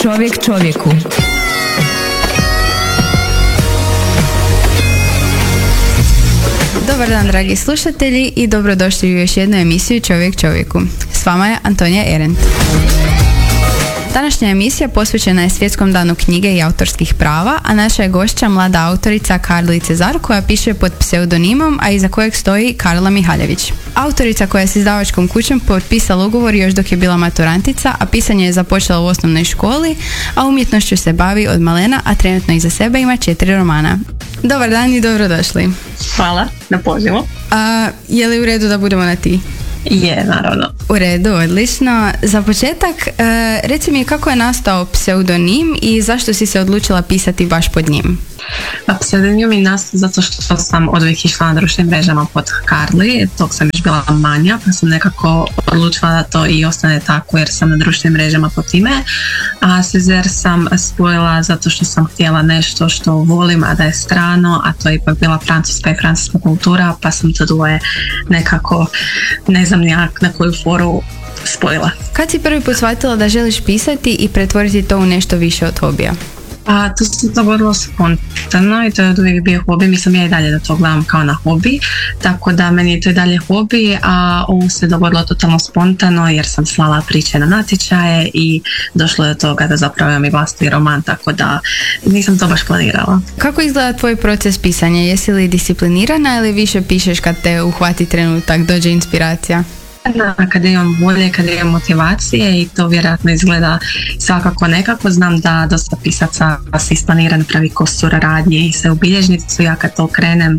Čovjek čovjeku. Dobar dan, dragi slušatelji, i dobrodošli u još jednu emisiju Čovjek čovjeku. S vama je Antonija Erent. Današnja emisija posvećena je Svjetskom danu knjige i autorskih prava, a naša je gošća mlada autorica Karli Cezar, koja piše pod pseudonimom, a iza kojeg stoji Karla Mihaljević. Autorica koja je s izdavačkom kućom potpisala ugovor još dok je bila maturantica, a pisanje je započela u osnovnoj školi, a umjetnošću se bavi od malena, a trenutno iza sebe ima 4 romana. Dobar dan i dobrodošli. Hvala na pozivu. Je li u redu da budemo na ti? Je, naravno. U redu, odlično. Za početak, reci mi kako je nastao pseudonim i zašto si se odlučila pisati baš pod njim? Pseudonim je nastao zato što sam oduvijek išla na društvenim mrežama pod Karli, tog sam još bila manja, pa sam nekako odlučila da to i ostane tako jer sam na društvenim mrežama pod time. A Cezar sam spojila zato što sam htjela nešto što volim, a da je strano, a to je ipak bila francuska i francuska kultura, pa sam to dvoje nekako, ne znam nijak na koju foru, spojila. Kad si prvi put shvatila da želiš pisati i pretvoriti to u nešto više od hobija? Pa to se dogodilo spontano i to je od uvijek bio hobi. Mislim ja i dalje da to gledam kao na hobi, tako da meni je to i dalje hobi, a ovo se dogodilo totalno spontano jer sam slala priče na natječaje i došlo je do toga da zapravo imam i vlastni roman, tako da nisam to baš planirala. Kako izgleda tvoj proces pisanja? Jesi li disciplinirana ili više pišeš kad te uhvati trenutak, dođe inspiracija? Kada imam volje, kada imam motivacije, i to vjerojatno izgleda svakako nekako. Znam da dosta pisaca se isplanira, napravi kostur radnje i se u bilježnicu. Ja kad to krenem,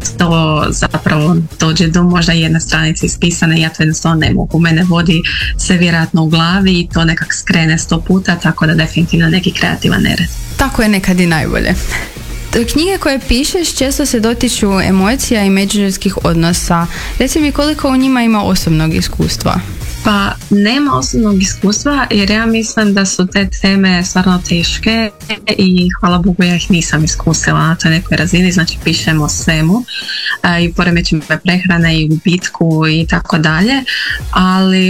to zapravo dođe do možda jedne stranice ispisane, ja to jednostavno ne mogu. Mene vodi sve vjerojatno u glavi i to nekak skrene 100 puta, tako da definitivno neki kreativan nered. Tako je nekad i najbolje. Knjige koje pišeš često se dotiču emocija i međuljudskih odnosa. Reci mi koliko u njima ima osobnog iskustva? Pa nema osobnog iskustva jer ja mislim da su te teme stvarno teške i hvala Bogu ja ih nisam iskusila na toj nekoj razini, znači pišem o svemu i poremećima prehrane i gubitku i tako dalje, ali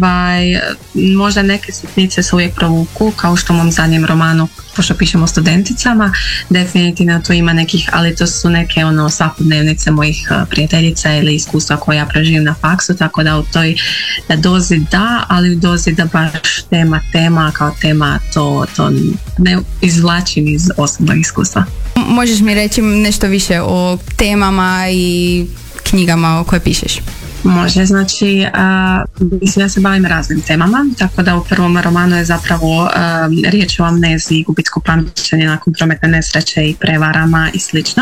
možda neke sitnice se uvijek provuku, kao što u mom zadnjem romanu, pošto pišemo o studenticama, definitivno tu ima nekih, ali to su neke svakodnevnice mojih prijateljica ili iskustva koje ja preživim na faksu, tako da u toj dozi da, ali u dozi da baš tema kao tema to ne izvlačim iz osobnog iskustva. Možeš mi reći nešto više o temama i knjigama o koje pišeš? Može, znači mislim ja se bavim raznim temama, tako da u prvom romanu je zapravo riječ o amneziji, gubitku pamćenja nakon prometne nesreće i prevarama i slično.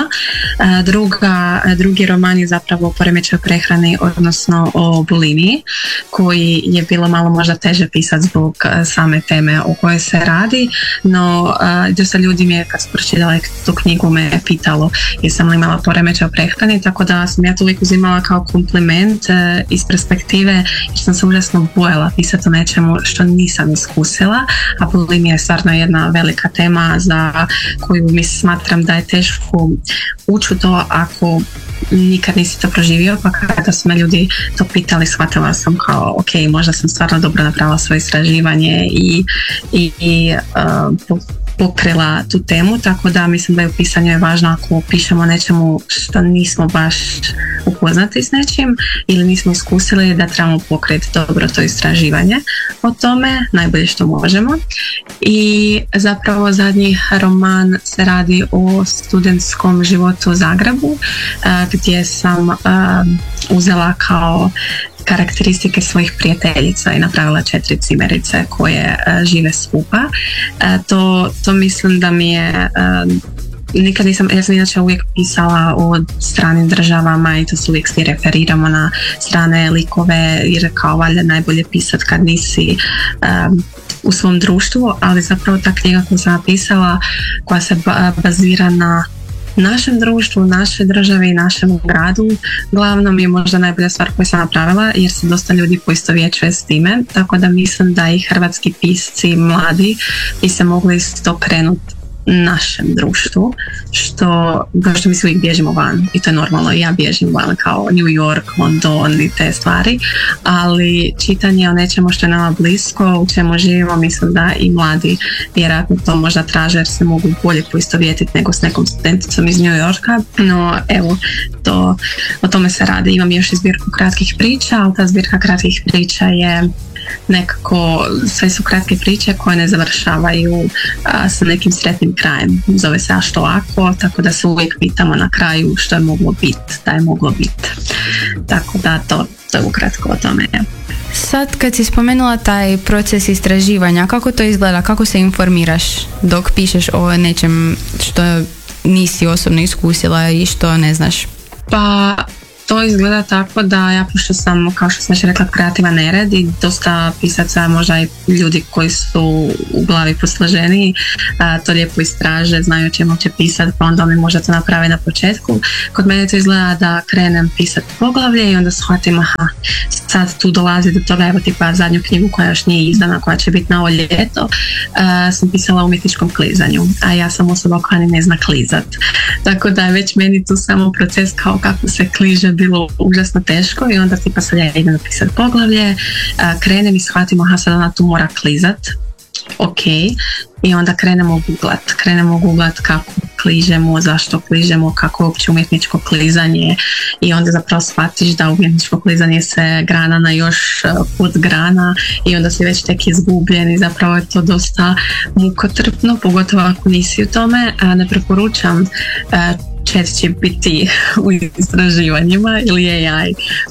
Drugi roman je zapravo o poremećaju prehrane, odnosno o bulimiji, koji je bilo malo možda teže pisati zbog same teme o kojoj se radi, no dosta ljudi mi je kad su pročitali tu knjigu me pitalo jesam li imala poremećaj o prehrani, tako da sam ja to uvijek uzimala kao kompliment iz perspektive jer sam se užasno bojala pisati o nečemu što nisam iskusila, a bulimija je stvarno jedna velika tema za koju smatram da je teško ući u to ako nikad nisi to proživio, pa kada su me ljudi to pitali shvatila sam kao ok, možda sam stvarno dobro napravila svoje istraživanje i pokrila tu temu, tako da mislim da je u pisanju je važno ako pišemo nečemu što nismo baš upoznati s nečim ili nismo iskusili, da trebamo pokriti dobro to istraživanje o tome, najbolje što možemo. I zapravo zadnji roman se radi o studentskom životu u Zagrebu, gdje sam uzela kao karakteristike svojih prijateljica i napravila 4 cimerice koje žive skupa. To mislim da mi je nikad nisam, ja sam inače uvijek pisala o stranim državama i to se uvijek svi referiramo na strane likove jer kao valjda najbolje pisati kad nisi u svom društvu, ali zapravo ta knjiga koju sam napisala koja se bazira na našem društvu, našoj državi i našem gradu, glavnom je možda najbolja stvar koju sam napravila jer se dosta ljudi poistovjećuje s time, tako da mislim da i hrvatski pisci mladi bi se mogli isto krenuti našem društvu, što mi se uvijek bježimo van i to je normalno, ja bježim van kao New York, London i te stvari, ali čitanje o nečemu što je nama blisko, u čemu živimo, mislim da i mladi vjerojatno to možda traže jer se mogu bolje poistovjetiti nego s nekom studenticom iz New Yorka, no evo, o tome se radi. Imam još i zbirku kratkih priča, ali ta zbirka kratkih priča je nekako, sve su kratke priče koje ne završavaju sa nekim sretnim krajem. Zove se A što ako, tako da se uvijek pitamo na kraju što je moglo biti, da je moglo biti. Tako da to je ukratko o tome. Sad kad si spomenula taj proces istraživanja, kako to izgleda, kako se informiraš dok pišeš o nečem što nisi osobno iskusila i što ne znaš? Pa to izgleda tako da ja, pošto sam, kao što sam još rekla, kreativan nered i dosta pisaca, možda i ljudi koji su u glavi posloženiji, to lijepo istraže, znaju o čemu će pisati, pa onda oni možda to naprave na početku. Kod mene to izgleda da krenem pisati poglavlje i onda shvatim, sad tu dolazi do toga, evo tipa zadnju knjigu koja još nije izdana, koja će biti na ovo ljeto, sam pisala o umjetničkom klizanju, a ja sam osoba koja ne zna klizat. Tako da je već meni tu samo proces kao kako se kliže bilo užasno teško i onda tipa sad ja idem napisati poglavlje, krenem i shvatim, sad ona tu mora klizat, ok, i onda krenemo googlat kako kližemo, zašto kližemo, kako je uopće umjetničko klizanje i onda zapravo shvatiš da umjetničko klizanje se grana na još podgrana i onda si već tek izgubljen i zapravo je to dosta mukotrpno, pogotovo ako nisi u tome. Ne preporučam ChatGPT u istraživanjima ili AI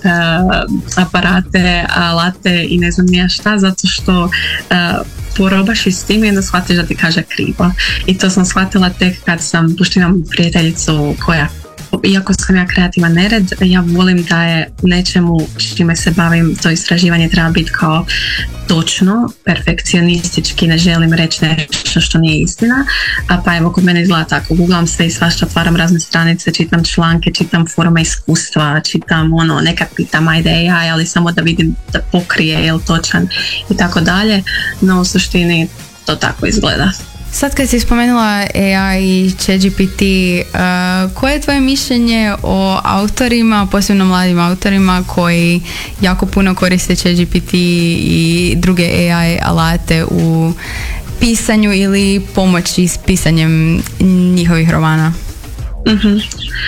aparate, alate i ne znam nija šta, zato što porobaš i s tim i onda shvatiš da ti kaže krivo. I to sam shvatila tek kad sam, pošto imam prijateljicu koja, iako sam ja kreativan nered, ja volim da je nečemu čime se bavim, to istraživanje treba biti kao točno, perfekcionistički, ne želim reći nešto što nije istina, pa evo kod mene izgleda tako, googlam sve i svašta, otvaram razne stranice, čitam članke, čitam forume iskustva, čitam nekad pitam ajde AI, ali samo da vidim da pokrije, je li točan i tako dalje, no u suštini to tako izgleda. Sad kad si spomenula AI i ChatGPT, koje je tvoje mišljenje o autorima, posebno mladim autorima koji jako puno koriste ChatGPT i druge AI alate u pisanju ili pomoći s pisanjem njihovih romana? Mm-hmm.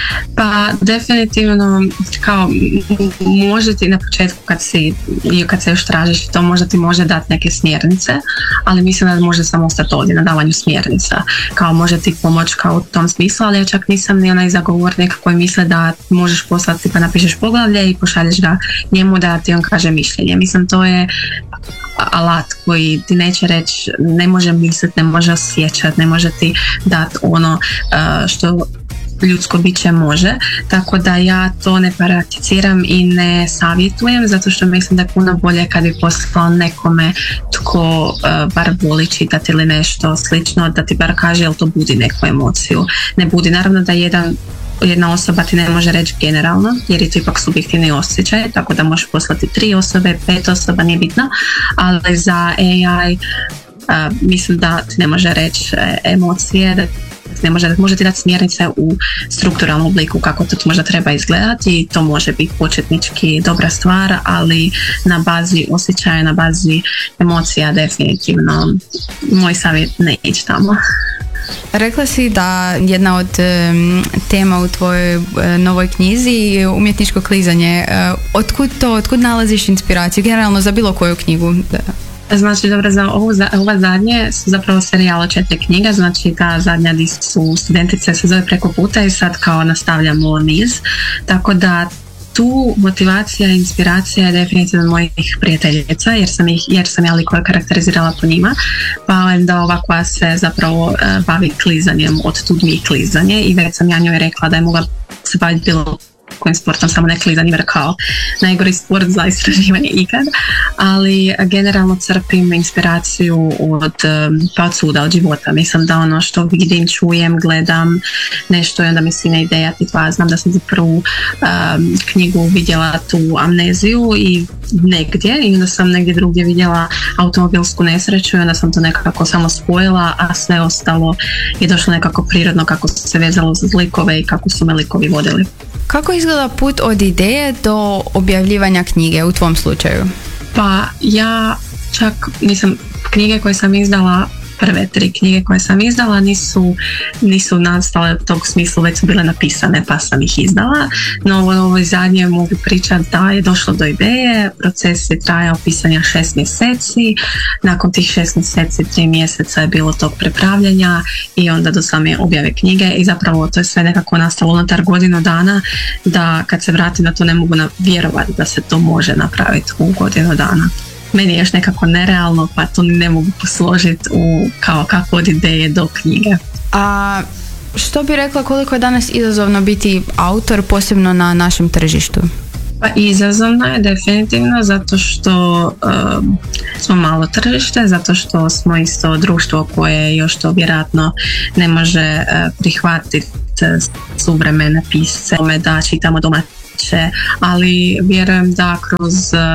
Pa definitivno kao može ti na početku kad se još tražiš to možda ti može dati neke smjernice, ali mislim da može samo ostati ovdje na davanju smjernica, kao može ti pomoći kao u tom smislu, ali ja čak nisam ni onaj zagovornik koji misle da možeš poslati pa napišeš poglavlje i pošalješ ga njemu da ti on kaže mišljenje. Mislim to je alat koji ti neće reći, ne može misliti, ne može osjećati, ne može ti dati ono što ljudsko biće može, tako da ja to ne prakticiram i ne savjetujem, zato što mislim da je puno bolje kad bi poslao nekome tko bar voli čitati ili nešto slično, da ti bar kaže jel to budi neku emociju. Ne budi, naravno da jedna osoba ti ne može reći generalno, jer je to ipak subjektivni osjećaj, tako da možeš poslati 3 osobe, 5 osoba, nije bitno, ali za AI mislim da ti ne može reći emocije, da može ti dati smjernice u strukturalnom obliku kako to možda treba izgledati i to može biti početnički dobra stvar, ali na bazi osjećaja, na bazi emocija definitivno moj savjet ne ići tamo. Rekla si da jedna od tema u tvojoj novoj knjizi je umjetničko klizanje. Otkud nalaziš inspiraciju generalno za bilo koju knjigu? Znači, dobro, za ova zadnje su zapravo serijal od 4 knjiga, znači ta zadnja di su studentice se zove Preko puta i sad kao nastavljamo niz, tako da tu motivacija i inspiracija je definitivno mojih prijateljica jer sam ja likove karakterizirala po njima, pa onda ova koja se zapravo bavi klizanjem, od tu mi klizanje i već sam ja njoj rekla da je mogla se baviti bilo kojim sportom, samo ne klizanje jer kao najgori sport za istraživanje ikad, ali generalno crpim inspiraciju od svuda, od života. Mislim da ono što vidim, čujem, gledam nešto i onda mi sine ideja, tipa znam da sam za prvu knjigu vidjela tu amneziju i negdje, i onda sam negdje drugdje vidjela automobilsku nesreću i onda sam to nekako samo spojila, a sve ostalo je došlo nekako prirodno kako se vezalo za likove i kako su me likovi vodili. Kako izgleda put od ideje do objavljivanja knjige u tvom slučaju? Pa ja čak nisam, knjige koje sam izdala, prve 3 knjige koje sam izdala nisu nastale u tog smislu, već su bile napisane pa sam ih izdala, no u ovoj zadnje mogu pričati da je došlo do ideje, proces je trajao pisanja 6 mjeseci, nakon tih 6 mjeseci 3 mjeseca je bilo tog prepravljanja i onda do same objave knjige i zapravo to je sve nekako nastalo unutar godinu dana, da kad se vratim na to ne mogu vjerovati da se to može napraviti u godinu dana. Meni je još nekako nerealno, pa to ne mogu posložiti kao kako od ideje do knjige. A što bi rekla, koliko je danas izazovno biti autor, posebno na našem tržištu? Pa izazovno je definitivno zato što smo malo tržište, zato što smo isto društvo koje još to vjerojatno ne može prihvatiti suvremene pisce, da čitamo domaće, ali vjerujem da kroz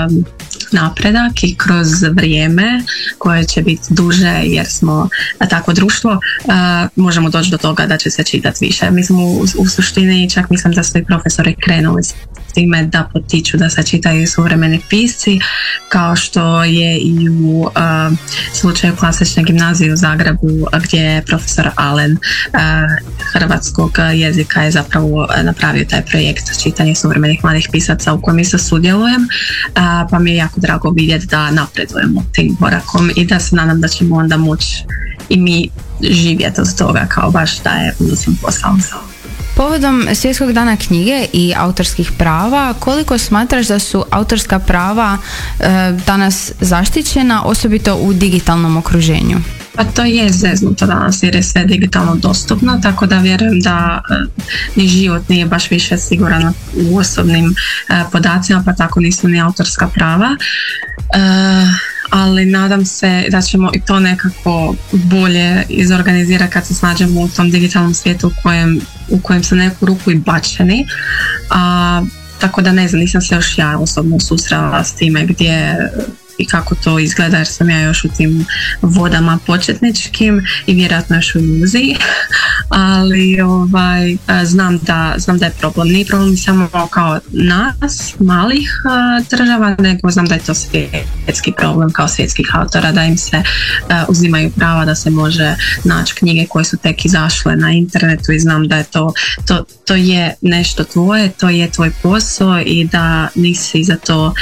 napredak i kroz vrijeme koje će biti duže jer smo takvo društvo, možemo doći do toga da će se čitati više. Mislim u suštini čak mislim da su i profesori krenuli s time da potiču da se čitaju suvremeni pisci, kao što je i u slučaju klasične gimnazije u Zagrebu gdje je profesor Alen hrvatskog jezika je zapravo napravio taj projekt čitanja suvremenih mladih pisaca u kojem isto sudjelujem, pa mi je jako drago vidjeti da napredujemo tim korakom i da se nadam da ćemo onda moći i mi živjeti od toga kao baš da je unosno posao. Povodom Svjetskog dana knjige i autorskih prava, koliko smatraš da su autorska prava danas zaštićena, osobito u digitalnom okruženju? Pa to je zeznuto danas jer je sve digitalno dostupno, tako da vjerujem da ni život nije baš više siguran u osobnim podacima, pa tako nisu ni autorska prava. Ali nadam se da ćemo i to nekako bolje izorganizirati kad se snađemo u tom digitalnom svijetu u kojem su neku ruku i bačeni. Tako da ne znam, nisam se još ja osobno susrela s time gdje i kako to izgleda jer sam ja još u tim vodama početničkim i vjerojatno još u iluziji, ali znam da je problem. Nije problem samo kao nas, malih država, nego znam da je to svjetski problem kao svjetskih autora, da im se uzimaju prava da se može naći knjige koje su tek izašle na internetu i znam da je to je nešto tvoje, to je tvoj posao i da nisi za to,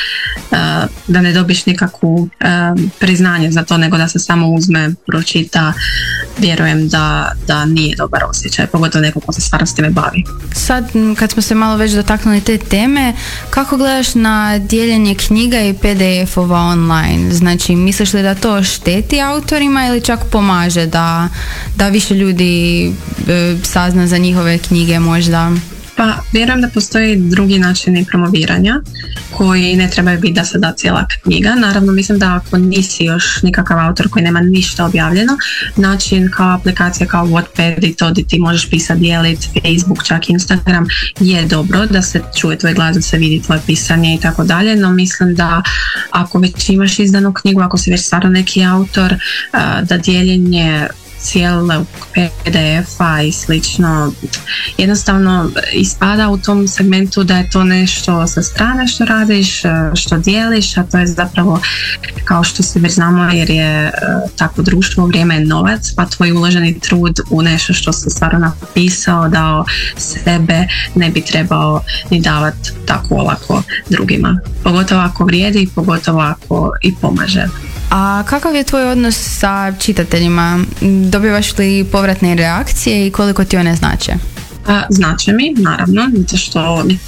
da ne dobiš nikakvu priznanje za to, nego da se samo uzme, pročita. Vjerujem da nije dobar osjećaj, pogotovo neko ko se stvarno s time bavi. Sad, kad smo se malo već dotaknuli te teme, kako gledaš na dijeljenje knjiga i PDF-ova online? Znači, misliš li da to šteti autorima ili čak pomaže da više ljudi sazna za njihove knjige možda? Pa vjerujem da postoji drugi načini promoviranja koji ne trebaju biti da se da cijela knjiga. Naravno mislim da ako nisi još nikakav autor koji nema ništa objavljeno, način kao aplikacija kao Wattpad i to gdje ti možeš pisati, dijeliti, Facebook, čak Instagram je dobro da se čuje tvoj glas, da se vidi tvoje pisanje i tako dalje, no mislim da ako već imaš izdanu knjigu, ako si već stvarno neki autor, da dijeljenje cijelog PDF-a i slično jednostavno ispada u tom segmentu da je to nešto sa strane što radiš, što dijeliš, a to je zapravo kao što svi već znamo jer je takvo društvo, vrijeme je novac, pa tvoj uloženi trud u nešto što si stvarno napisao, dao sebe, ne bi trebao ni davati tako olako drugima. Pogotovo ako vrijedi, pogotovo ako i pomaže. A kakav je tvoj odnos sa čitateljima? Dobivaš li povratne reakcije i koliko ti one znače? Znače mi, naravno, zato što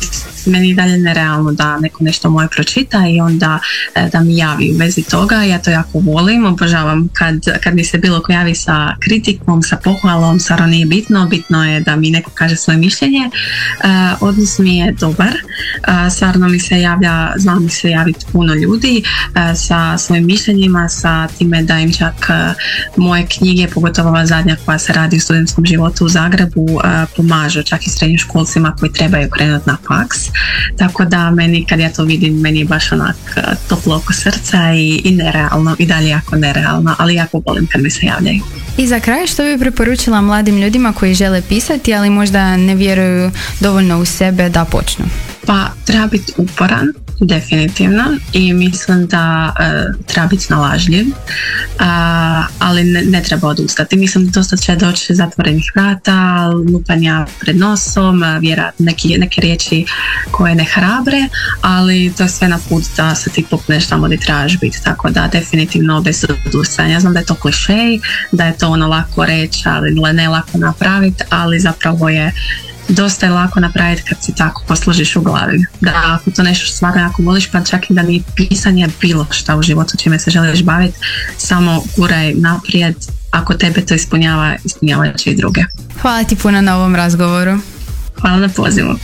meni je dalje nerealno da neko nešto moje pročita i onda da mi javi u vezi toga. Ja to jako volim, obožavam kad mi se bilo ko javi sa kritikom, sa pohvalom, stvarno nije bitno, bitno je da mi neko kaže svoje mišljenje. Odnos mi je dobar, stvarno mi se javlja, znam mi se javiti puno ljudi sa svojim mišljenjima, sa time da im čak moje knjige, pogotovo ova zadnja koja se radi u studentskom životu u Zagrebu, pomažu čak i srednjoškolcima koji trebaju krenuti na faks. Tako da meni, kad ja to vidim, meni je baš onak toplo oko srca i nerealno, i dalje jako nerealno, ali jako volim kad mi se javljaju. I za kraj, što bi preporučila mladim ljudima koji žele pisati, ali možda ne vjeruju dovoljno u sebe da počnu? Pa treba biti uporan, definitivno, i mislim da treba biti snalažljiv, ali ne treba odustati. Mislim da dosta će doći zatvorenih vrata, lupanja pred nosom, vjerojatno neke riječi koje ne hrabre, ali to je sve na put da se ti popneš tamo gdje trebaš biti, tako da definitivno bez odustajanja. Ja znam da je to klišej, da je to ono lako reći, ali ne lako napraviti, ali zapravo je dosta je lako napraviti kad si tako posložiš u glavi. Da ako to nešto što stvarno jako voliš, pa čak i da nije pisanje bilo šta u životu čime se želiš baviti, samo guraj naprijed. Ako tebe to ispunjava će i druge. Hvala ti puno na ovom razgovoru. Hvala na pozivu.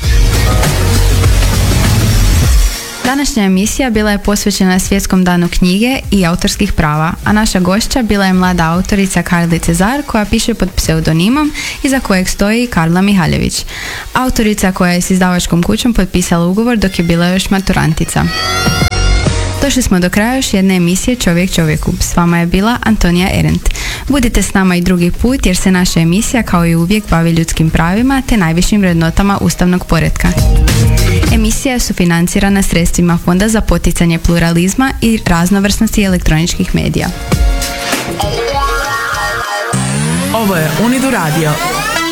Današnja emisija bila je posvećena Svjetskom danu knjige i autorskih prava, a naša gošća bila je mlada autorica Karli Cezar koja piše pod pseudonimom iza kojeg stoji Karla Mihaljević. Autorica koja je s izdavačkom kućom potpisala ugovor dok je bila još maturantica. Došli smo do kraja još jedne emisije Čovjek čovjeku. S vama je bila Antonija Erent. Budite s nama i drugi put jer se naša emisija kao i uvijek bavi ljudskim pravima te najvišim vrednotama ustavnog poretka. Emisija je sufinancirana sredstvima Fonda za poticanje pluralizma i raznovrsnosti elektroničkih medija. Ovo je Unidu radio.